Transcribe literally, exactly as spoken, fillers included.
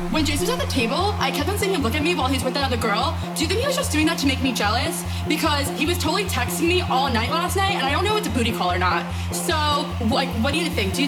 when Jason was at the table, I kept on seeing him look at me while he's with that other girl. Do you think he was just doing that to make me jealous? Because he was totally texting me all night last night, and I don't know if it's a booty call or not. So, like, what do you think? Do you